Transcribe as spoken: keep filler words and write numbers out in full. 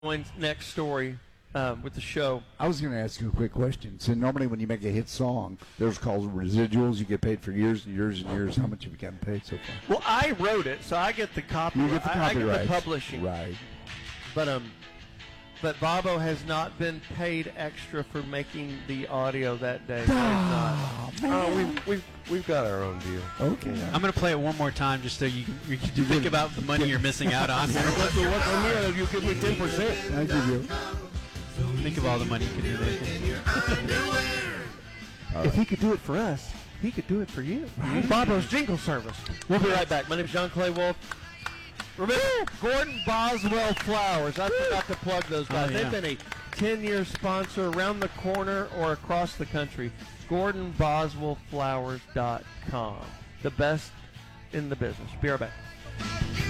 Wayne's next story um, with the show. I was going to ask you a quick question. So normally when you make a hit song, there's called residuals. You get paid for years and years and years. How much have you gotten paid so far? Well, I wrote it, so I get the copy. You get the I, I get copyright. the publishing. Right. But um, but Bobo has not been paid extra for making the audio that day. Oh, He has man. Oh, we've, we've, we've got our own deal. Okay. I'm going to play it one more time just so you can, you can think about the money you're missing out on. What's the what's on here? You give me ten percent. I give you. Think of all the money you could be making. If he could do it for us, he could do it for you. Bobo's Jingle Service. We'll be right back. My name is John Clay Wolf. Remember, Gordon Boswell Flowers. I forgot to plug those guys. Oh, yeah. They've been a ten-year sponsor around the corner or across the country. Gordon Boswell Flowers dot com. The best in the business. Be right back.